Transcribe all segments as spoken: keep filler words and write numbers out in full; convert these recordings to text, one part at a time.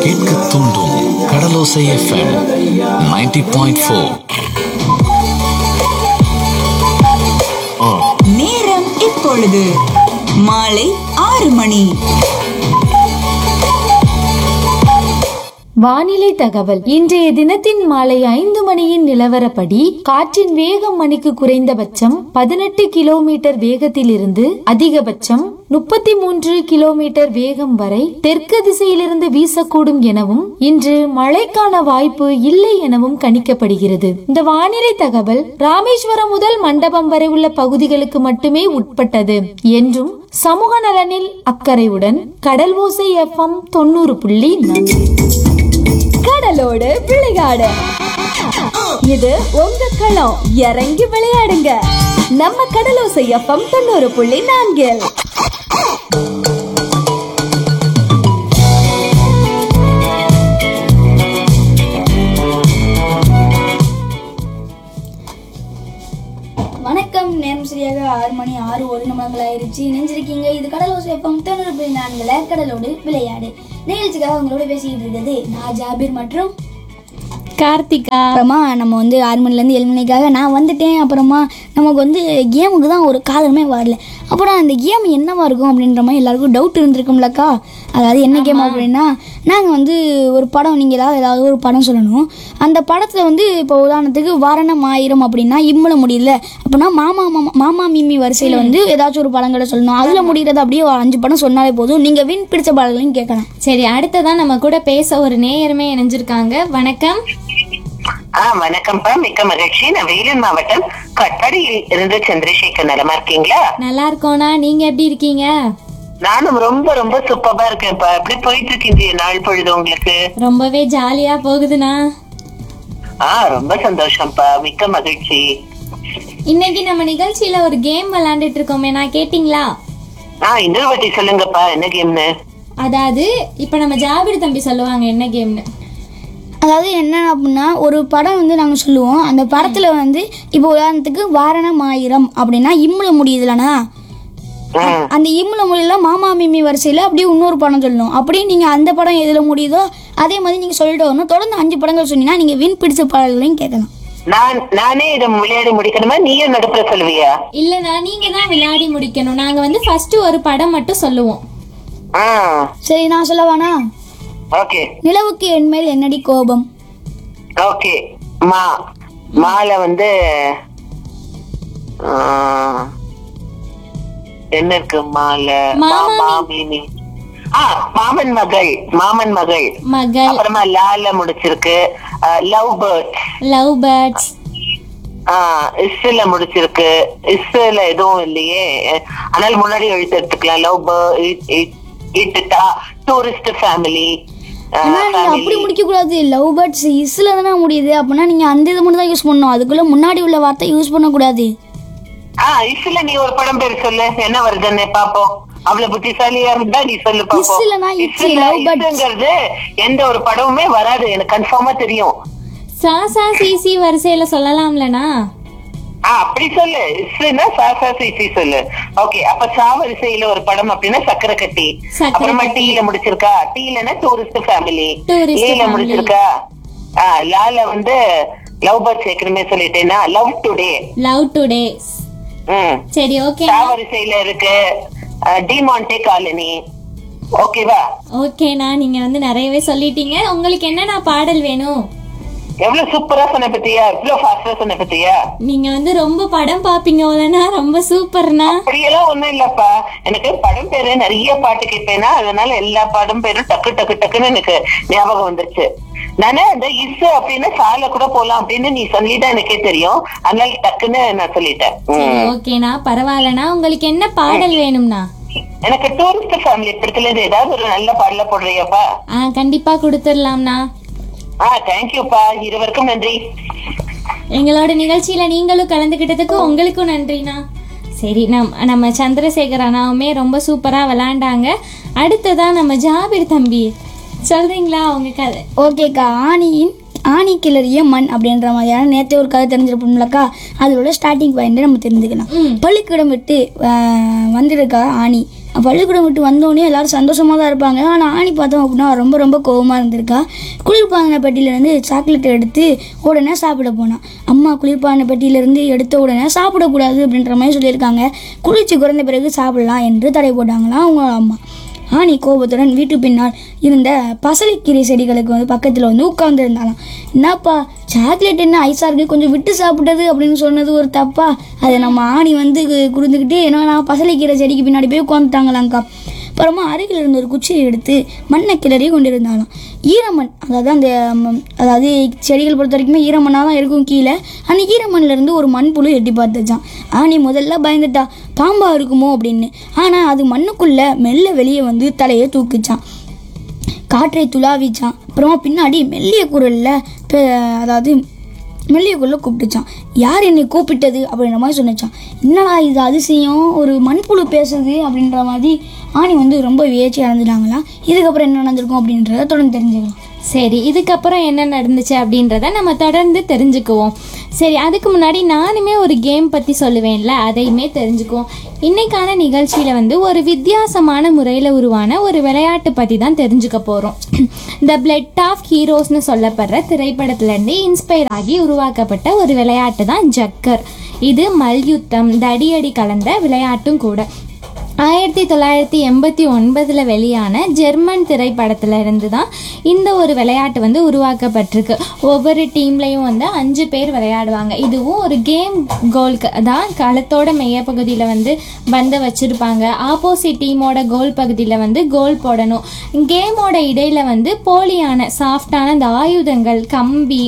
கேட்க தூண்டும் கடலோசை FM ninety point four. நேரம் இப்பொழுது மாலை ஆறு மணி. வானிலை தகவல். இன்றைய தினத்தின் மாலை ஐந்து மணியின் நிலவரப்படி காற்றின் வேகம் மணிக்கு குறைந்தபட்சம் பதினெட்டு கிலோமீட்டர் வேகத்தில் இருந்து அதிகபட்சம் முப்பத்தி மூன்று கிலோமீட்டர் வேகம் வரை தெற்கு திசையிலிருந்து வீசக்கூடும் எனவும் இன்று மழைக்கான வாய்ப்பு இல்லை எனவும் கணிக்கப்படுகிறது. இந்த வானிலை தகவல் ராமேஸ்வரம் முதல் மண்டபம் வரை உள்ள பகுதிகளுக்கு மட்டுமே உட்பட்டது என்றும் சமூக நலனில் அக்கறையுடன் கடல் ஓசை எஃப்எம் தொண்ணூறு புள்ளி நான்கு. கடலோடு விளையாடு. இது உங்க களம். இறங்கி விளையாடுங்க. நம்ம கடலோசை எஃப்எம் தொண்ணூறு புள்ளி நான்கில். வணக்கம். நேரம் சரியாக ஆறு மணி ஆறு ஒரு நிமிடங்கள் ஆயிருச்சு. நினைஞ்சிருக்கீங்க இது கடலோசை எஃப்எம் தொண்ணூறு புள்ளி நான்குல கடலோடு விளையாடு நிகழ்ச்சிக்காக உங்களோட பேசிக்கிட்டு இருக்கிறது நான் ஜாபீர் மற்றும் கார்த்திகா. அப்புறமா நம்ம வந்து ஆறு மணிலேருந்து ஏழு மணிக்காக நான் வந்துட்டேன். அப்புறமா நமக்கு வந்து கேமுக்கு தான் ஒரு காலமே வரல. அப்புறம் அந்த கேம் என்னவா இருக்கும் அப்படின்ற மாதிரி எல்லாருக்கும் டவுட் இருந்திருக்கும்லக்கா. அதாவது என்ன கேம் அப்படின்னா, நாங்கள் வந்து ஒரு படம், நீங்கள் ஏதாவது ஏதாவது ஒரு படம் சொல்லணும். அந்த படத்தில் வந்து இப்போ உதாரணத்துக்கு வாரணம் ஆயிரம் அப்படின்னா இம்மல முடியல அப்படின்னா மாமா மாமா மாமா மிம்மி வரிசையில் வந்து ஏதாச்சும் ஒரு படங்களை சொல்லணும். அதில் முடிகிறது அப்படியே ஒரு அஞ்சு படம் சொன்னாலே போதும். நீங்கள் வின் பிடிச்ச படங்களையும் கேட்கலாம். சரி, அடுத்ததான் நம்ம கூட பேச ஒரு நேயருமே இணைஞ்சிருக்காங்க. வணக்கம். ஆஹ் வணக்கம்ப்பா, மிக்க மகிழ்ச்சி. நான் வேலூர் மாவட்டம் கட்டடியில் இருந்து சந்திரசேகர். நலமா இருக்கீங்களா? நல்லா இருக்கோனா, நீங்க எப்படி இருக்கீங்க? நானும் ரொம்ப ரொம்ப சூப்பரா இருக்கேன்ப்பா. எப்படி போயிட்டு இருக்கீங்க நாள் பொழுது உங்களுக்கு? ரொம்பவே ஜாலியா போகுதுண்ணா. ஆஹ் ரொம்ப சந்தோஷம்ப்பா, மிக்க மகிழ்ச்சி. இன்னைக்கு நம்ம நிகழ்ச்சியில ஒரு கேம் விளையாண்டுட்டு இருக்கோமே, நான் கேட்டீங்களா? ஆஹ் இன்னொரு வாட்டி சொல்லுங்கப்பா, என்ன கேம்னு? அதாவது இப்ப நம்ம ஜாபீர் தம்பி சொல்லுவாங்க என்ன கேம்னு. அதாவது என்ன அப்படின்னா, ஒரு படம் வந்து நாங்கள் சொல்லுவோம். அந்த படத்தில் வந்து இப்போ உதாரணத்துக்கு வாரணம் ஆயிரம் அப்படின்னா இம்முல முடியுதுலண்ணா, அந்த இம்முல முடியல மாமா மிம்மி வரிசையில் அப்படியே இன்னொரு படம் சொல்லணும். அப்படியே நீங்கள் அந்த படம் எதில் முடியுதோ அதே மாதிரி நீங்கள் சொல்லிட்டு வரணும். தொடர்ந்து அஞ்சு படங்கள் சொன்னீங்கன்னா நீங்கள் வின் பிடிச்ச படங்களையும் கேட்கலாம். நான் நானே இதை விளையாடி முடிக்கணுமா, நீயும் நடுப்புற சொல்லுவியா? இல்லண்ணா, நீங்க தான் விளையாடி முடிக்கணும். நாங்க வந்து ஃபர்ஸ்ட் ஒரு படம் மட்டும் சொல்லுவோம். சரி, நான் சொல்லவானா? ஓகே. நிலவுக்கு என்மேல் என்னடி கோபம்? ஓகே. மா மால வந்து என்ன இருக்கு? மால மாமா மீனி. ஆஹ் மாமன் மகள், மாமன் மகள் மகள். அப்புறமா லால முடிச்சிருக்கு. Love birds, love birds. ஆஹ் இஸ்ல முடிச்சிருக்கு. இஸ்ல எதுவும் இல்லையே, ஆனால் முன்னாடி எழுத்து எடுத்துக்கலாம். Love bird, tourist family. அப்படி முடிக்க கூடாது. லவ் பேர்ட்ஸ் இஸ்ல தானே முடியுது. அப்படின்னா நீங்க அந்த இது மட்டும் தான் யூஸ் பண்ணணும். அதுக்குள்ள முன்னாடி உள்ள வார்த்தை யூஸ் பண்ண கூடாது. ஆஹ் இஸ்ல நீ ஒரு படம் பேர் சொல்லு, என்ன வருதுன்னு பாப்போம். அவ்வளவு புத்திசாலியா இருந்தா நீ சொல்லு பாப்போம். எந்த ஒரு படமுமே வராது, எனக்கு கன்ஃபார்மா தெரியும். சாசா சிசி வரிசையில சொல்லலாம்லனா? ஆஹ் அப்படி சொல்லு. இஸ்னா சாசா சிசி சொல்லு. ஓகே. அப்ப சா வரிசையில ஒரு படம் அப்படின்னா சக்கரை கட்டி. அப்புறமா டீல முடிச்சிருக்கா, டீலன்னா டூரிஸ்ட் ஃபேமிலி. ஏல முடிச்சிருக்கா. ஆஹ் லால வந்து லவ் பேர்ட்ஸ் ஏற்கனவே சொல்லிட்டேன்னா லவ் டுடே. Love today. ம் சரி, ஓகே. சா வரிசையில இருக்கு டிமான்டே காலனி. ஓகேவா? ஓகேண்ணா, நீங்க வந்து நிறையவே சொல்லிட்டீங்க. உங்களுக்கு என்னன்னா பாடல் வேணும்? எவ்வளவு சூப்பரா சொன்ன பத்தியா, இவ்வளவு ஃபாஸ்டா சொன்ன பத்தியா. நீங்க வந்து ரொம்ப படம் பாப்பீங்க போலனா, ரொம்ப சூப்பர்னா. அப்படியெல்லாம் ஒண்ணும் இல்லப்பா, எனக்கு படம் பேரு நிறைய பாட்டு கேட்பேனா, அதனால எல்லா படம் பேரும் டக்கு டக்கு டக்குன்னு எனக்கு ஞாபகம் வந்துருச்சு. நானே அந்த இசு அப்படின்னு சால கூட போலாம் அப்படின்னு நீ சொல்லிதான் எனக்கே தெரியும். அதனால டக்குன்னு நான் சொல்லிட்டேன். ஓகேண்ணா, பரவாயில்லண்ணா. உங்களுக்கு என்ன பாடல் வேணும்னா? எனக்கு டூரிஸ்ட் ஃபேமிலி படத்துல இருந்து ஏதாவது ஒரு நல்ல பாடல போடுறியாப்பா? ஆஹ் கண்டிப்பா கொடுத்துடலாம்ண்ணா. ஆஹ் தேங்க்யூப்பா, இருவருக்கும் நன்றி. எங்களோட நிகழ்ச்சியில நீங்களும் கலந்துகிட்டதுக்கு உங்களுக்கும் நன்றிண்ணா. சரி, நம் நம்ம சந்திரசேகர் அண்ணாவுமே ரொம்ப சூப்பரா விளையாண்டாங்க. அடுத்ததா நம்ம ஜாபீர் தம்பி சொல்றீங்களா உங்க கதை? ஓகேக்கா. ஆணியின் ஆணி கிளறிய மண் அப்படின்ற மாதிரியான நேற்று ஒரு கதை தெரிஞ்சிருப்போம்லக்கா. அதோட ஸ்டார்டிங் பாயிண்ட் நம்ம தெரிஞ்சுக்கலாம். பள்ளிக்கிடம் விட்டு வந்திருக்கா ஆணி. பள்ளிக்கூடம் விட்டு வந்தோடனே எல்லாரும் சந்தோஷமாக தான் இருப்பாங்க. ஆனால் ஆணி பார்த்தோம் அப்படின்னா ரொம்ப ரொம்ப கோவமாக இருந்திருக்கா. குளிர்பான பெட்டியிலேருந்து சாக்லேட் எடுத்து உடனே சாப்பிட போனான். அம்மா குளிர்பான பெட்டியிலேருந்து எடுத்த உடனே சாப்பிடக்கூடாது அப்படின்ற மாதிரி சொல்லியிருக்காங்க. குளிர்ச்சி குறைந்த பிறகு சாப்பிடலாம் என்று தடை போட்டாங்களாம் அவங்க அம்மா. ஆணி கோபத்துடன் வீட்டு பின்னால் இருந்த பசலைக்கீரை செடிகளுக்கு வந்து பக்கத்தில் வந்து உட்கார்ந்து இருந்தாலாம். என்னப்பா சாக்லேட் என்ன ஐஸாக இருக்குது, கொஞ்சம் விட்டு சாப்பிட்டது அப்படின்னு சொன்னது ஒரு தப்பா? அதை நம்ம ஆணி வந்து குறுந்துக்கிட்டு ஏன்னா பசலைக்கீரை செடிக்கு பின்னாடி போய் உட்காந்துட்டாங்களாங்க்கா. அப்புறமா அருகில் இருந்த ஒரு குச்சியை எடுத்து மண்ணை கிளறி கொண்டிருந்தாலும் ஈரமண், அதாவது அந்த அதாவது செடிகள் பொறுத்த வரைக்குமே ஈரமண்ணாக தான் இருக்கும் கீழே. அந்த ஈரமண்ணிலேருந்து ஒரு மண்புழு எட்டி பார்த்துச்சான். ஆணி முதல்ல பயந்துட்டா பாம்பா இருக்குமோ அப்படின்னு. ஆனால் அது மண்ணுக்குள்ளே மெல்ல வெளியே வந்து தலையை தூக்குச்சான், காற்றை துளாவிச்சான். அப்புறமா பின்னாடி மெல்லிய குரலில் அதாவது மெல்லியக்குள்ளே கூப்பிட்டுச்சான். யார் என்னை கூப்பிட்டது அப்படின்ற மாதிரி சொன்னிச்சான். என்னடா இது அதிசயம், ஒரு மண்புழு பேசுது அப்படின்ற மாதிரி ஆணி வந்து ரொம்ப வியர்ச்சி அடைஞ்சிட்டாங்களா. இதுக்கப்புறம் என்ன நடந்திருக்கும் அப்படின்றத தொடர்ந்து தெரிஞ்சுக்கலாம். சரி, இதுக்கப்புறம் என்ன நடந்துச்சு அப்படின்றத நம்ம தொடர்ந்து தெரிஞ்சுக்குவோம். சரி, அதுக்கு முன்னாடி நானுமே ஒரு கேம் பற்றி சொல்லுவேன்ல, அதையுமே தெரிஞ்சுக்குவோம். இன்னைக்கான நிகழ்ச்சியில் வந்து ஒரு வித்தியாசமான முறையில் உருவான ஒரு விளையாட்டு பற்றி தான் தெரிஞ்சுக்க போகிறோம். த பிளட் ஆஃப் ஹீரோஸ்னு சொல்லப்படுற திரைப்படத்துலேருந்து இன்ஸ்பயர் ஆகி உருவாக்கப்பட்ட ஒரு விளையாட்டு தான் ஜக்கர். இது மல்யுத்தம், தடியடி கலந்த விளையாட்டும் கூட. ஆயிரத்தி தொள்ளாயிரத்தி எண்பத்தி ஒன்பதில் வெளியான ஜெர்மன் திரைப்படத்தில் இருந்து தான் இந்த ஒரு விளையாட்டு வந்து உருவாக்கப்பட்டிருக்கு. ஒவ்வொரு டீம்லேயும் வந்து அஞ்சு பேர் விளையாடுவாங்க. இதுவும் ஒரு கேம் கோல்க்கு தான். களத்தோட மைய பகுதியில் வந்து பந்தை வச்சுருப்பாங்க. ஆப்போசிட் டீமோட கோல் பகுதியில் வந்து கோல் போடணும். கேமோட இடையில் வந்து போலியான சாஃப்டான அந்த ஆயுதங்கள், கம்பி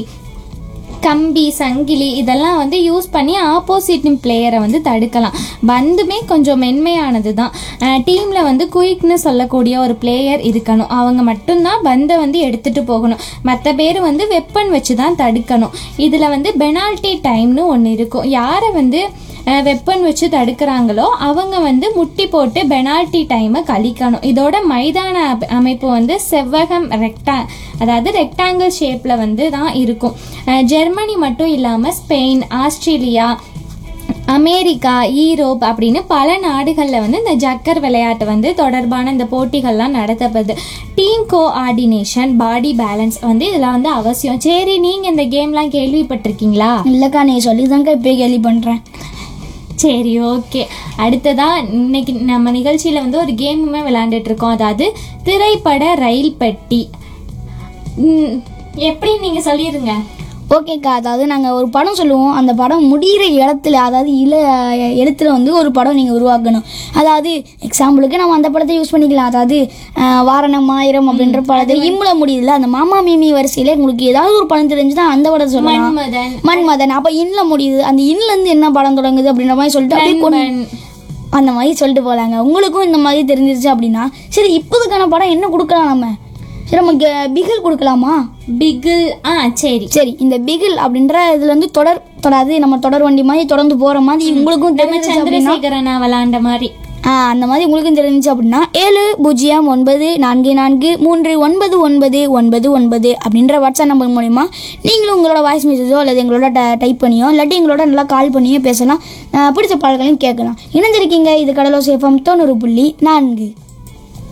கம்பி சங்கிலி இதெல்லாம் வந்து யூஸ் பண்ணி ஆப்போசிட் பிளேயரை வந்து தடுக்கலாம். பந்துமே கொஞ்சம் மென்மையானது தான். டீமில் வந்து குயிக்னு சொல்லக்கூடிய ஒரு பிளேயர் இருக்கணும். அவங்க மட்டும்தான் பந்தை வந்து எடுத்துகிட்டு போகணும். மற்ற பேர் வந்து வெப்பன் வச்சு தான் தடுக்கணும். இதில் வந்து பெனால்ட்டி டைம்னு ஒன்று இருக்கும். யாரை வந்து வெப்பன் வச்சு தடுக்கிறாங்களோ அவங்க வந்து முட்டி போட்டு பெனால்ட்டி டைமை கழிக்கணும். இதோட மைதான அமைப்பு வந்து செவ்வகம் ரெக்டா அதாவது ரெக்டாங்கிள் ஷேப்பில் வந்து தான் இருக்கும். ஜெர்மனி மட்டும் இல்லாமல் ஸ்பெயின், ஆஸ்திரேலியா, அமெரிக்கா, ஈரோப் அப்படின்னு பல நாடுகளில் வந்து இந்த ஜக்கர் விளையாட்டு வந்து தொடர்பான இந்த போட்டிகள்லாம் நடத்தப்படுது. டீம் கோஆர்டினேஷன், பாடி பேலன்ஸ் வந்து இதில் வந்து அவசியம். சரி, நீங்கள் இந்த கேம்லாம் கேள்விப்பட்டிருக்கீங்களா? இல்லைக்கா, நீ சொல்லி தாங்க இப்போ கேள்வி பண்ணுறேன். சரி, ஓகே. அடுத்ததாக இன்னைக்கு நம்ம நிகழ்ச்சியில் வந்து ஒரு கேமுமே விளையாண்டுட்டு இருக்கோம். அதாவது திரைப்பட ரயில் பெட்டி. எப்படி நீங்கள் சொல்லிடுங்க. ஓகேக்கா, அதாவது நாங்கள் ஒரு படம் சொல்லுவோம். அந்த படம் முடிகிற இடத்துல, அதாவது இல எழுத்துல வந்து ஒரு படம் நீங்கள் உருவாக்கணும். அதாவது எக்ஸாம்பிளுக்கு நம்ம அந்த படத்தை யூஸ் பண்ணிக்கலாம். அதாவது வாரணம் ஆயிரம் அப்படின்ற படத்தை இம்முல முடியுதுல, அந்த மாமா மீமி வரிசையில் உங்களுக்கு ஏதாவது ஒரு படம் தெரிஞ்சுதான் அந்த படத்தை சொல்லலாம். மன்மதன். அப்போ இன்னல முடியுது, அந்த இன்னலேருந்து என்ன படம் தொடங்குது அப்படின்ற மாதிரி சொல்லிட்டு அப்படியே அந்த மாதிரி சொல்லிட்டு போகலாங்க. உங்களுக்கும் இந்த மாதிரி தெரிஞ்சிருச்சு அப்படின்னா சரி, இப்போதுக்கான படம் என்ன கொடுக்கலாம் நம்ம? சரி, நமக்கு பிகில் கொடுக்கலாமா? பிகில். ஆ சரி சரி இந்த பிகில் அப்படின்ற இதுல வந்து தொடர் தொடாது, நம்ம தொடர் வண்டி மாதிரி தொடர்ந்து போற மாதிரி உங்களுக்கும் சந்திரசேகரன் விளையாண்ட மாதிரி ஆ அந்த மாதிரி உங்களுக்கும் தெரிஞ்சிச்சு அப்படின்னா ஏழு பூஜ்ஜியம் ஒன்பது நான்கு நான்கு மூன்று ஒன்பது ஒன்பது ஒன்பது ஒன்பது அப்படின்ற வாட்ஸ்அப் நம்பர் மூலிமா நீங்களும் உங்களோட வாய்ஸ் மெசேஜோ அல்லது எங்களோட டைப் பண்ணியோ இல்லாட்டி எங்களோட நல்லா கால் பண்ணியோ பேசலாம். பிடிச்ச பாடல்களையும் கேட்கலாம். இணைஞ்சிருக்கீங்க இது கடலோசை எஃப்எம் தொண்ணூறு புள்ளி நான்கு.